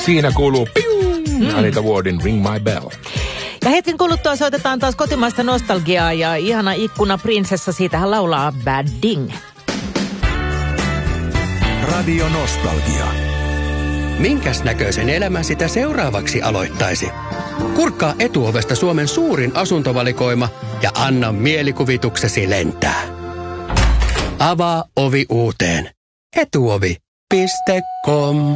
Siinä kuuluu Anita Wardin Ring My Bell. Ja hetken kuluttua soitetaan taas kotimaista nostalgiaa ja ihana ikkuna prinsessa, siitähän laulaa Bad Ding. Radio Nostalgia. Minkäs näköisen elämän sitä seuraavaksi aloittaisi? Kurkkaa Etuovesta Suomen suurin asuntovalikoima ja anna mielikuvituksesi lentää. Avaa ovi uuteen. Etuovi.com.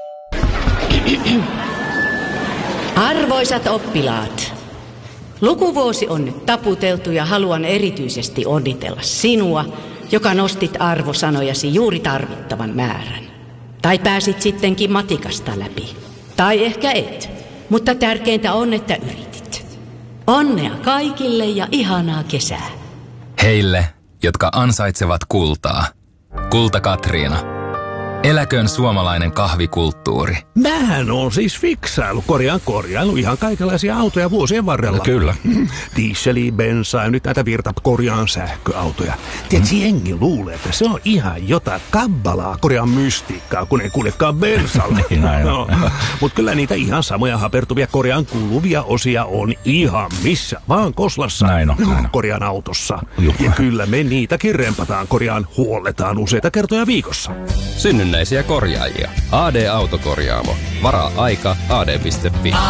Arvoisat oppilaat, lukuvuosi on nyt taputeltu ja haluan erityisesti onnitella sinua, joka nostit arvosanojasi juuri tarvittavan määrän. Tai pääsit sittenkin matikasta läpi. Tai ehkä et, mutta tärkeintä on, että yritit. Onnea kaikille ja ihanaa kesää. Heille, jotka ansaitsevat kultaa. Kulta Katriina. Eläköön suomalainen kahvikulttuuri. Mähän on siis korjailu ihan kaikenlaisia autoja vuosien varrella. No, kyllä. Dieseliä, bensaa ja nyt näitä korjaan sähköautoja. Tiedätkö, jengi luulee, että se on ihan jotain kabbalaa korjaan mystiikkaa, kun ei kuljekaan bensalla. No, mutta kyllä niitä ihan samoja hapertuvia korjaan kuuluvia osia on ihan missä vaan Koslassa. Näin on. Korjaan autossa. Ja kyllä me niitäkin rempataan, huolletaan useita kertoja viikossa. Synnynnäisiä korjaajia. AD Autokorjaamo. Varaa aika ad.fi.